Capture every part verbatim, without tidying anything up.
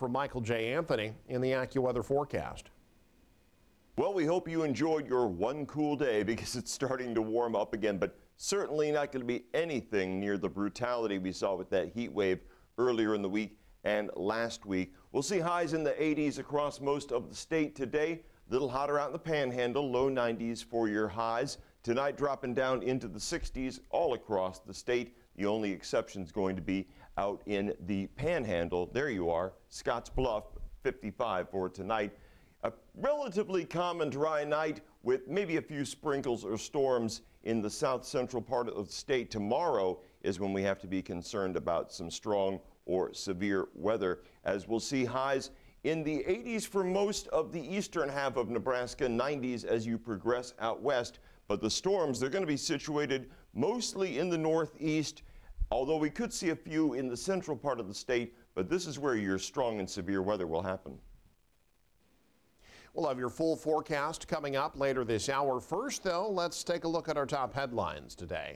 from Michael J. Anthony in the AccuWeather forecast. Well, we hope you enjoyed your one cool day because it's starting to warm up again, but certainly not going to be anything near the brutality we saw with that heat wave earlier in the week and last week. We'll see highs in the eighties across most of the state today. A little hotter out in the Panhandle, low nineties for your highs. Tonight dropping down into the sixties all across the state. The only exception is going to be out in the Panhandle. There you are, Scotts Bluff, fifty-five for tonight. A relatively common dry night with maybe a few sprinkles or storms in the south central part of the state. Tomorrow is when we have to be concerned about some strong or severe weather, as we'll see highs in the eighties for most of the eastern half of Nebraska, nineties as you progress out west. But the storms, they're going to be situated mostly in the northeast, although we could see a few in the central part of the state, but this is where your strong and severe weather will happen. We'll have your full forecast coming up later this hour. First, though, let's take a look at our top headlines today.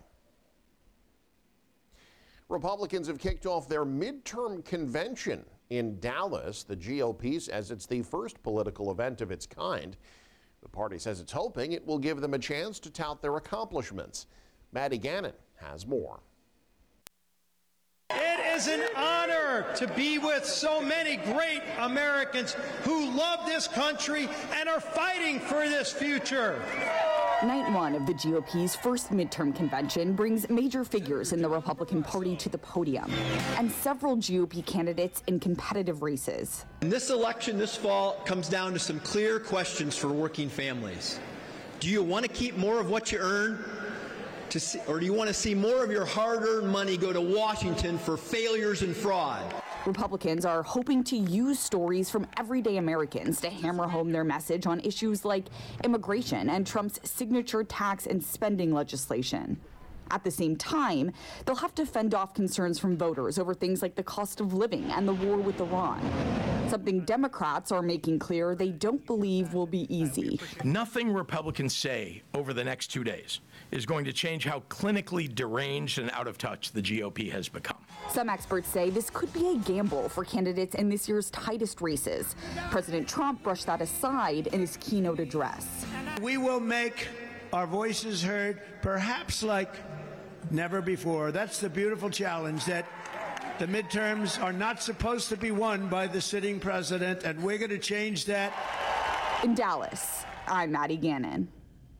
Republicans have kicked off their midterm convention in Dallas. The G O P says it's the first political event of its kind. The party says it's hoping it will give them a chance to tout their accomplishments. Maddie Gannon has more. It is an honor to be with so many great Americans who love this country and are fighting for this future. Night one of the G O P's first midterm convention brings major figures in the Republican Party to the podium and several G O P candidates in competitive races. And this election this fall comes down to some clear questions for working families. Do you want to keep more of what you earn? To see, or do you want to see more of your hard-earned money go to Washington for failures and fraud? Republicans are hoping to use stories from everyday Americans to hammer home their message on issues like immigration and Trump's signature tax and spending legislation. At the same time, they'll have to fend off concerns from voters over things like the cost of living and the war with Iran, something Democrats are making clear they don't believe will be easy. Nothing Republicans say over the next two days is going to change how clinically deranged and out of touch the G O P has become. Some experts say this could be a gamble for candidates in this year's tightest races. President Trump brushed that aside in his keynote address. We will make our voices heard, perhaps like never before. That's the beautiful challenge, that the midterms are not supposed to be won by the sitting president, and we're going to change that. In Dallas, I'm Maddie Gannon.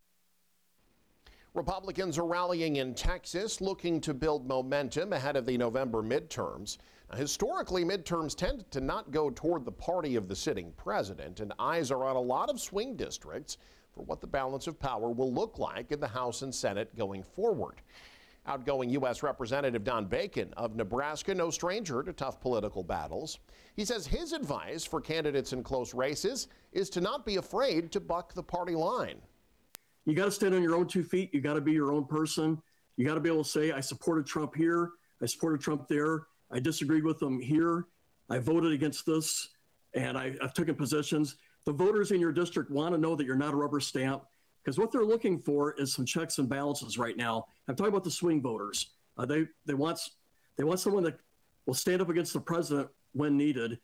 Republicans are rallying in Texas, looking to build momentum ahead of the November midterms. Now, historically, midterms tend to not go toward the party of the sitting president, and eyes are on a lot of swing districts for what the balance of power will look like in the House and Senate going forward. Outgoing U S Representative Don Bacon of Nebraska, no stranger to tough political battles. He says his advice for candidates in close races is to not be afraid to buck the party line. You got to stand on your own two feet. You got to be your own person. You got to be able to say, I supported Trump here. I supported Trump there. I disagreed with him here. I voted against this, and I, I've taken positions. The voters in your district want to know that you're not a rubber stamp, because what they're looking for is some checks and balances right now. I'm talking about the swing voters. Uh, they they want they want someone that will stand up against the president when needed.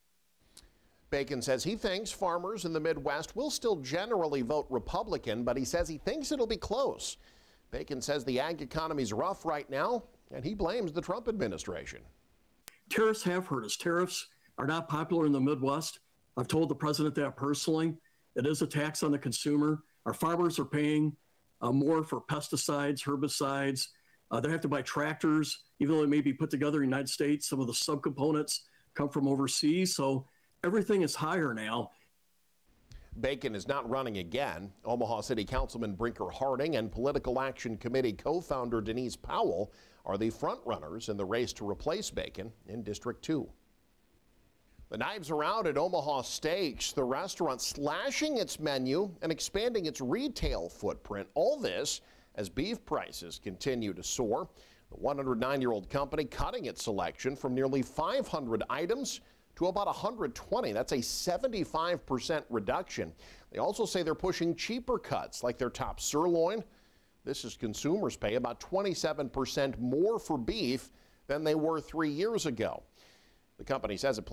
Bacon says he thinks farmers in the Midwest will still generally vote Republican, but he says he thinks it'll be close. Bacon says the ag economy's rough right now, and he blames the Trump administration. Tariffs have hurt us. Tariffs are not popular in the Midwest. I've told the president that personally. It is a tax on the consumer. Our farmers are paying uh, more for pesticides, herbicides. Uh, they have to buy tractors, even though they may be put together in the United States. Some of the subcomponents come from overseas, so everything is higher now. Bacon is not running again. Omaha City Councilman Brinker Harding and Political Action Committee co-founder Denise Powell are the frontrunners in the race to replace Bacon in District two. The knives are out at Omaha Steaks, the restaurant slashing its menu and expanding its retail footprint. All this as beef prices continue to soar. The one hundred nine-year-old company cutting its selection from nearly five hundred items to about one hundred twenty. That's a seventy-five percent reduction. They also say they're pushing cheaper cuts like their top sirloin. This is consumers pay about twenty-seven percent more for beef than they were three years ago. The company says it plans